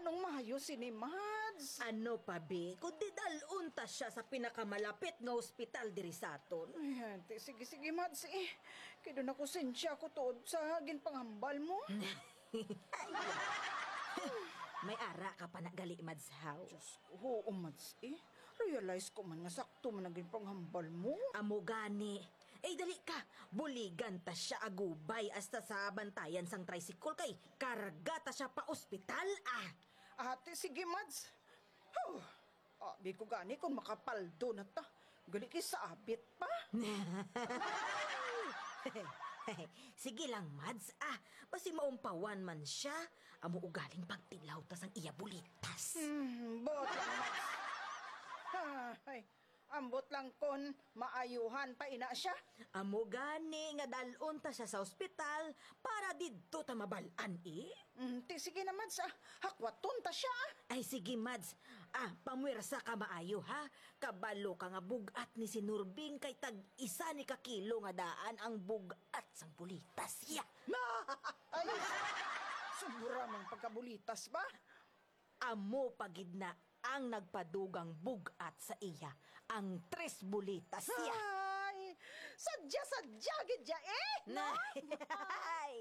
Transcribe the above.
Anong mayo si ni Mads? Ano pa, be? Kundi dalunta siya sa pinakamalapit nga ospital diri sa aton. Ay, ate, sige, Mads eh. Kaya doon ako sensya ko tuod sa ginpanghambal mo. May ara ka pa nagali, Mads, how? Diyos ko, oo, Mads eh. Realize ko man nga sakto man ang ginpanghambal mo. Amo gani. Dali ka. Buligan ta siya agubay hasta sa bantayan sang tricycle kay karga ta siya pa ospital, Ate, sige, Mads. Abi ko gani kung makapaldo na ta. Gali kay sa abit pa. Sige lang, Mads, Basi maumpawan man siya. Amo ugaling pagtilaw ta sang iya bulitas. Bot lang, Mads. Ay, ambot lang kon maayuhan pa ina siya. Amo gani nga dalon ta siya sa ospital para didto ta mabalaan, Sige na, Mads. Hakwaton ta siya. Ay, sige, Mads. Pamwersa ka maayo, ha? Kabalo ka nga bugat ni si Nurbing kay tag-isa ni kakilo nga daan ang bugat sang pulitas. Ay, sobra mang pagkabulitas ba? Amo pagid na ang nagpadugang bugat sa iya, ang tres bulitas. Ay, sadya gid ya eh. Ay,